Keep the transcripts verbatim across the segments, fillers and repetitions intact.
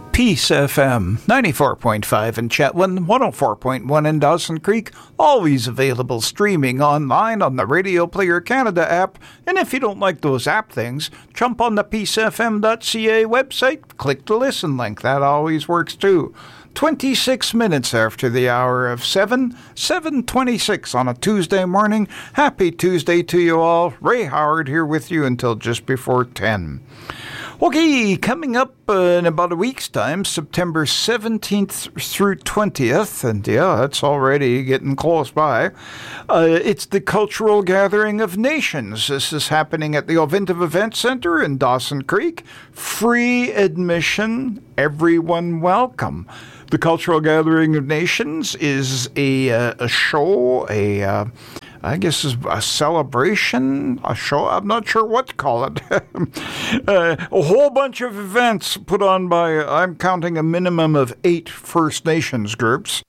Peace F M, ninety-four point five in Chetwynd, one oh four point one in Dawson Creek, always available streaming online on the Radio Player Canada app. And if you don't like those app things, jump on the peace f m dot c a website, click the listen link. That always works too. twenty-six minutes after the hour of seven, seven twenty-six on a Tuesday morning. Happy Tuesday to you all. Ray Howard here with you until just before ten. Okay, coming up uh, in about a week's time, September seventeenth through twentieth, and yeah, it's already getting close by, uh, it's the Cultural Gathering of Nations. This is happening at the Ovintiv Event Center in Dawson Creek. Free admission, everyone welcome. The Cultural Gathering of Nations is a, uh, a show, a... Uh, I guess it's a celebration, a show, I'm not sure what to call it. uh, a whole bunch of events put on by, I'm counting a minimum of eight First Nations groups.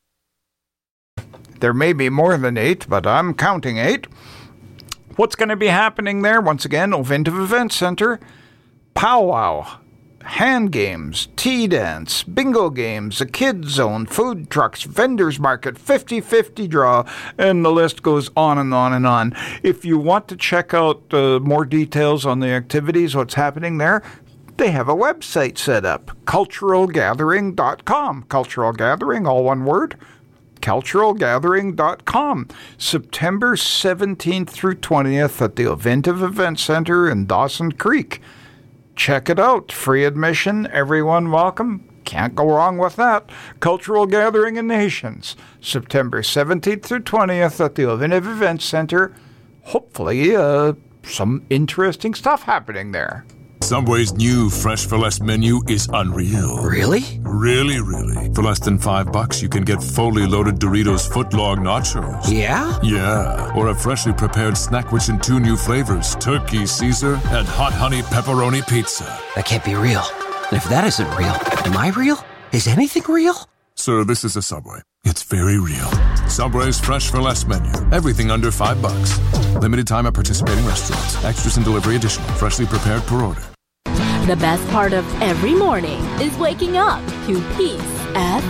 There may be more than eight, but I'm counting eight. What's going to be happening there? Once again, Ovintiv Event Center, powwow, hand games, tea dance, bingo games, a kids zone, food trucks, vendors market, fifty-fifty draw, and the list goes on and on and on. If you want to check out uh, more details on the activities, what's happening there, they have a website set up, cultural gathering dot com. Cultural Gathering, all one word, cultural gathering dot com. September seventeenth through twentieth at the Ovintiv Event Center in Dawson Creek. Check it out. Free admission. Everyone welcome. Can't go wrong with that. Cultural Gathering of Nations. September seventeenth through twentieth at the Ovintiv Event Center. Hopefully, uh, some interesting stuff happening there. Subway's new Fresh for Less menu is unreal. Really? Really, really. For less than five bucks, you can get fully loaded Doritos footlong nachos. Yeah? Yeah. Or a freshly prepared snack which in two new flavors, Turkey Caesar and Hot Honey Pepperoni Pizza. That can't be real. And if that isn't real, am I real? Is anything real? Sir, this is a Subway. It's very real. Subway's Fresh for Less menu. Everything under five bucks. Limited time at participating restaurants. Extras and delivery additional. Freshly prepared per order. The best part of every morning is waking up to Peace F